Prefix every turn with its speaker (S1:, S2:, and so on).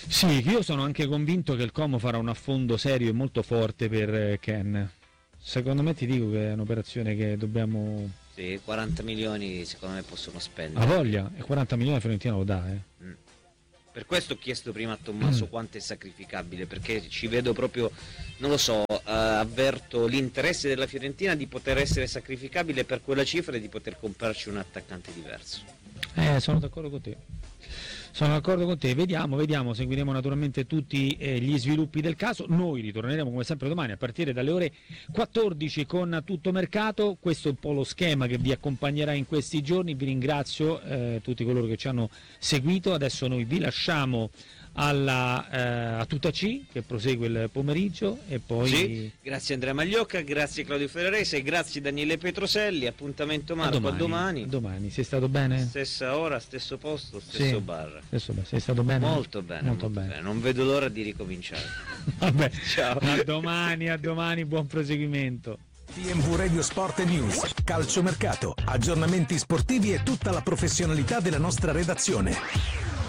S1: Sì, io sono anche convinto che il Como farà un affondo serio e molto forte per Ken. Secondo me ti dico che è un'operazione che dobbiamo...
S2: Sì, 40 milioni secondo me possono
S1: Ha
S2: spendere.
S1: voglia, e 40 milioni la Fiorentina lo dà,
S2: Per questo ho chiesto prima a Tommaso quanto è sacrificabile, perché ci vedo proprio, non lo so, avverto l'interesse della Fiorentina di poter essere sacrificabile per quella cifra e di poter comprarci un attaccante diverso.
S1: Sono d'accordo con te. Vediamo, seguiremo naturalmente tutti gli sviluppi del caso. Noi ritorneremo come sempre domani a partire dalle ore 14 con Tutto Mercato. Questo è un po' lo schema che vi accompagnerà in questi giorni. Vi ringrazio tutti coloro che ci hanno seguito. Adesso noi vi lasciamo a Tutta C, che prosegue il pomeriggio, e poi
S2: sì, grazie Andrea Magliocca, grazie Claudio Ferrarese, grazie Daniele Petroselli. Appuntamento Marco, a domani.
S1: Sei stato bene?
S2: Stessa ora, stesso posto, stesso bar.
S1: Sei stato bene?
S2: Molto bene. Non vedo l'ora di ricominciare.
S1: Vabbè,
S2: ciao.
S1: A domani, buon proseguimento.
S3: TMV Radio Sport News, calciomercato, aggiornamenti sportivi e tutta la professionalità della nostra redazione.